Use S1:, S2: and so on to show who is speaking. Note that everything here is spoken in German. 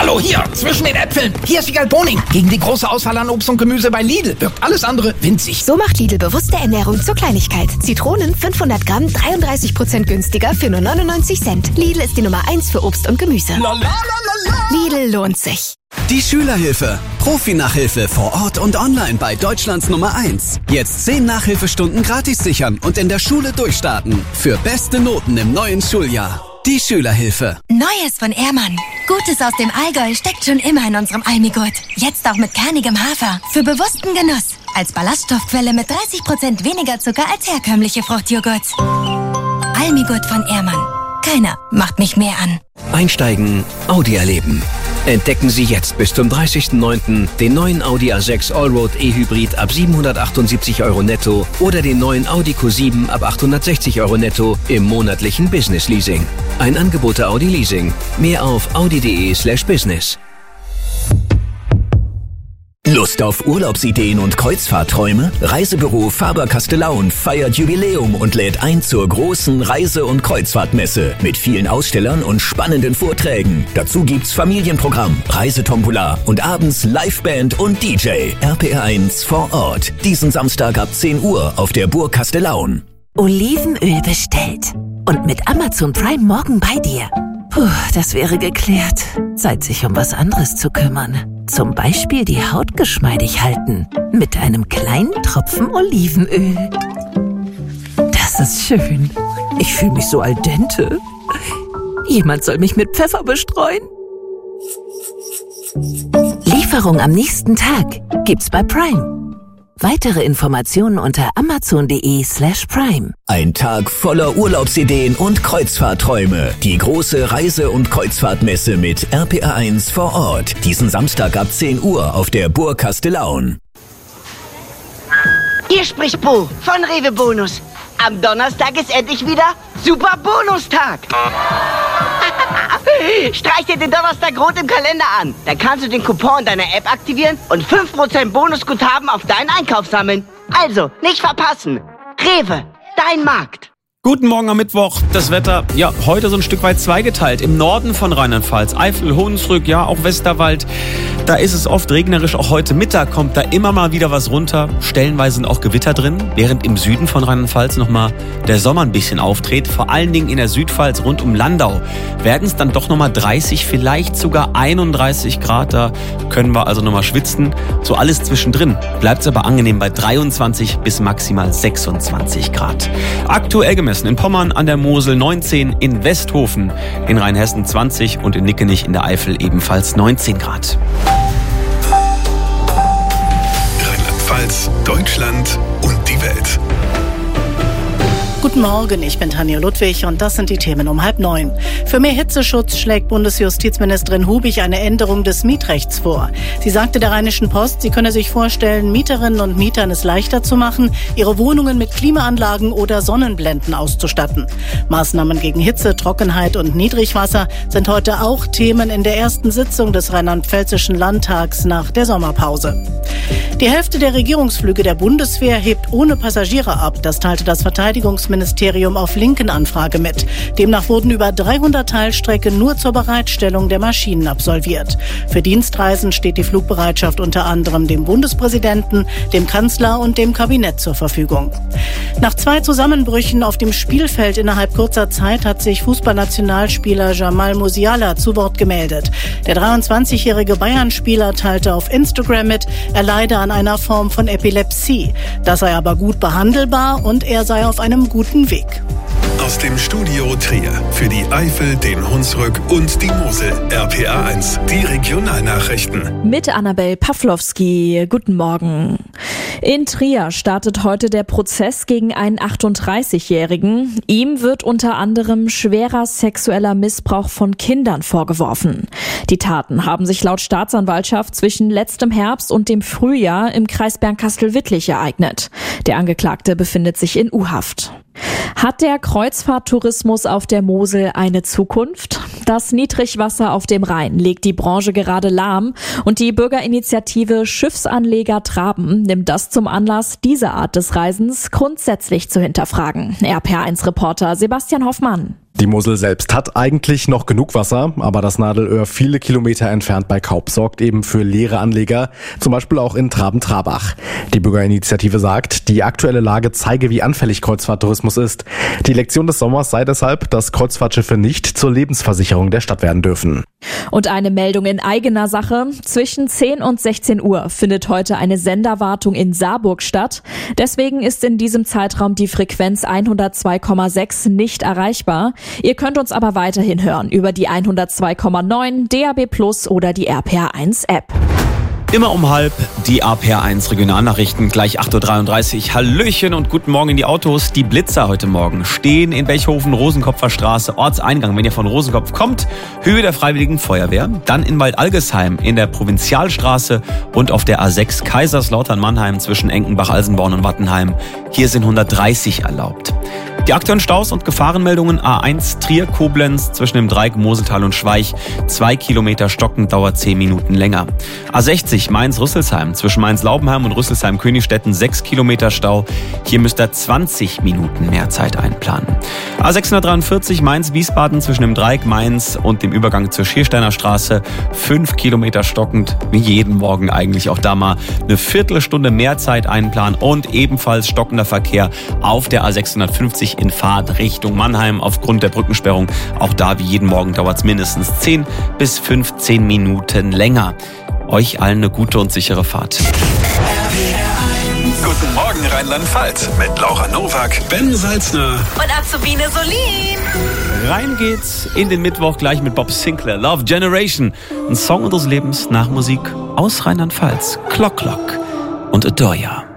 S1: Hallo, hier, zwischen den Äpfeln. Hier ist die Galboning. Gegen die große Auswahl an Obst und Gemüse bei Lidl wirkt alles andere winzig.
S2: So macht Lidl bewusste Ernährung zur Kleinigkeit. Zitronen 500 Gramm, 33% günstiger für nur 99 Cent. Lidl ist die Nummer 1 für Obst und Gemüse. Lidl lohnt sich.
S3: Die Schülerhilfe. Profi-Nachhilfe vor Ort und online bei Deutschlands Nummer 1. Jetzt 10 Nachhilfestunden gratis sichern und in der Schule durchstarten. Für beste Noten im neuen Schuljahr. Die Schülerhilfe.
S4: Neues von Ehrmann. Gutes aus dem Allgäu steckt schon immer in unserem Almigurt. Jetzt auch mit kernigem Hafer. Für bewussten Genuss. Als Ballaststoffquelle mit 30% weniger Zucker als herkömmliche Fruchtjoghurts. Almigurt von Ehrmann. Keiner macht mich mehr an.
S5: Einsteigen, Audi erleben. Entdecken Sie jetzt bis zum 30.09. den neuen Audi A6 Allroad E-Hybrid ab 778 € netto oder den neuen Audi Q7 ab 860 € netto im monatlichen Business Leasing. Ein Angebot der Audi Leasing. Mehr auf audi.de/business.
S6: Lust auf Urlaubsideen und Kreuzfahrtträume? Reisebüro Faber-Castellaun feiert Jubiläum und lädt ein zur großen Reise- und Kreuzfahrtmesse mit vielen Ausstellern und spannenden Vorträgen. Dazu gibt's Familienprogramm, Reisetombola und abends Liveband und DJ. RPR1 vor Ort. Diesen Samstag ab 10 Uhr auf der Burg Castellaun.
S7: Olivenöl bestellt. Und mit Amazon Prime morgen bei dir. Puh, das wäre geklärt. Zeit, sich um was anderes zu kümmern. Zum Beispiel die Haut geschmeidig halten. Mit einem kleinen Tropfen Olivenöl. Das ist schön. Ich fühle mich so al dente. Jemand soll mich mit Pfeffer bestreuen. Lieferung am nächsten Tag gibt's bei Prime. Weitere Informationen unter amazon.de/prime.
S6: Ein Tag voller Urlaubsideen und Kreuzfahrtträume. Die große Reise- und Kreuzfahrtmesse mit RPR1 vor Ort. Diesen Samstag ab 10 Uhr auf der Burg Castellaun.
S8: Hier spricht Bo von Rewe Bonus. Am Donnerstag ist endlich wieder Super Bonustag. Streich dir den Donnerstag rot im Kalender an. Dann kannst du den Coupon deiner App aktivieren und 5% Bonusguthaben auf deinen Einkauf sammeln. Also, nicht verpassen. Rewe, dein Markt.
S9: Guten Morgen am Mittwoch. Das Wetter, ja, heute so ein Stück weit zweigeteilt. Im Norden von Rheinland-Pfalz, Eifel, Hunsrück, ja, auch Westerwald. Da ist es oft regnerisch. Auch heute Mittag kommt da immer mal wieder was runter. Stellenweise sind auch Gewitter drin, während im Süden von Rheinland-Pfalz nochmal der Sommer ein bisschen auftritt. Vor allen Dingen in der Südpfalz rund um Landau werden es dann doch nochmal 30, vielleicht sogar 31 Grad. Da können wir also nochmal schwitzen. So alles zwischendrin. Bleibt es aber angenehm bei 23 bis maximal 26 Grad. Aktuell gemessen in Pommern an der Mosel 19, in Westhofen, in Rheinhessen 20 und in Nickenich in der Eifel ebenfalls 19 Grad.
S10: Rheinland-Pfalz, Deutschland und die Welt.
S11: Guten Morgen, ich bin Tanja Ludwig und das sind die Themen um 8:30. Für mehr Hitzeschutz schlägt Bundesjustizministerin Hubig eine Änderung des Mietrechts vor. Sie sagte der Rheinischen Post, sie könne sich vorstellen, Mieterinnen und Mietern es leichter zu machen, ihre Wohnungen mit Klimaanlagen oder Sonnenblenden auszustatten. Maßnahmen gegen Hitze, Trockenheit und Niedrigwasser sind heute auch Themen in der ersten Sitzung des Rheinland-Pfälzischen Landtags nach der Sommerpause. Die Hälfte der Regierungsflüge der Bundeswehr hebt ohne Passagiere ab. Das teilte das Verteidigungsministerium auf linken Anfrage mit. Demnach wurden über 300 Teilstrecken nur zur Bereitstellung der Maschinen absolviert. Für Dienstreisen steht die Flugbereitschaft unter anderem dem Bundespräsidenten, dem Kanzler und dem Kabinett zur Verfügung. Nach 2 Zusammenbrüchen auf dem Spielfeld innerhalb kurzer Zeit hat sich Fußballnationalspieler Jamal Musiala zu Wort gemeldet. Der 23-jährige Bayern-Spieler teilte auf Instagram mit, er leide an einer Form von Epilepsie. Das sei aber gut behandelbar und er sei auf einem guten Weg.
S10: Aus dem Studio Trier für die Eifel, den Hunsrück und die Mosel. RPR1, die Regionalnachrichten.
S12: Mit Annabel Pawlowski. Guten Morgen. In Trier startet heute der Prozess gegen einen 38-Jährigen. Ihm wird unter anderem schwerer sexueller Missbrauch von Kindern vorgeworfen. Die Taten haben sich laut Staatsanwaltschaft zwischen letztem Herbst und dem Frühjahr im Kreis Bernkastel-Wittlich ereignet. Der Angeklagte befindet sich in U-Haft. Hat der Kreuzfahrttourismus auf der Mosel eine Zukunft? Das Niedrigwasser auf dem Rhein legt die Branche gerade lahm und die Bürgerinitiative Schiffsanleger Traben nimmt das zum Anlass, diese Art des Reisens grundsätzlich zu hinterfragen. RPR1-Reporter Sebastian Hoffmann.
S13: Die Mosel selbst hat eigentlich noch genug Wasser, aber das Nadelöhr viele Kilometer entfernt bei Kaup sorgt eben für leere Anleger, zum Beispiel auch in Traben-Trabach. Die Bürgerinitiative sagt, die aktuelle Lage zeige, wie anfällig Kreuzfahrttourismus ist. Die Lektion des Sommers sei deshalb, dass Kreuzfahrtschiffe nicht zur Lebensversicherung der Stadt werden dürfen.
S12: Und eine Meldung in eigener Sache. Zwischen 10 und 16 Uhr findet heute eine Senderwartung in Saarburg statt. Deswegen ist in diesem Zeitraum die Frequenz 102,6 nicht erreichbar. Ihr könnt uns aber weiterhin hören über die 102,9, DAB+ oder die RPA1 App.
S9: Immer um 12:30 die RPA1 Regionalnachrichten, gleich 8.33 Uhr. Hallöchen und guten Morgen in die Autos. Die Blitzer heute Morgen stehen in Bechhofen, Rosenkopfer Straße, Ortseingang. Wenn ihr von Rosenkopf kommt, Höhe der Freiwilligen Feuerwehr. Dann in Waldalgesheim in der Provinzialstraße und auf der A6 Kaiserslautern-Mannheim zwischen Enkenbach-Alsenborn und Wattenheim. Hier sind 130 erlaubt. Die aktuellen Staus und Gefahrenmeldungen: A1 Trier-Koblenz zwischen dem Dreieck Moseltal und Schweich. 2 Kilometer stockend, dauert 10 Minuten länger. A60 Mainz-Rüsselsheim zwischen Mainz-Laubenheim und Rüsselsheim-Königstetten 6 Kilometer Stau. Hier müsst ihr 20 Minuten mehr Zeit einplanen. A643 Mainz-Wiesbaden zwischen dem Dreieck Mainz und dem Übergang zur Schiersteiner Straße. 5 Kilometer stockend, wie jeden Morgen eigentlich. Auch da mal eine Viertelstunde mehr Zeit einplanen. Und ebenfalls stockender Verkehr auf der A650 in Fahrt Richtung Mannheim aufgrund der Brückensperrung. Auch da wie jeden Morgen dauert es mindestens 10 bis 15 Minuten länger. Euch allen eine gute und sichere Fahrt.
S10: Guten Morgen Rheinland-Pfalz mit Laura Nowak, Ben Salzner
S4: und Azubine Solin.
S9: Rein geht's in den Mittwoch gleich mit Bob Sinclair. Love Generation. Ein Song unseres Lebens nach Musik aus Rheinland-Pfalz. Clock Clock und Adore Ya.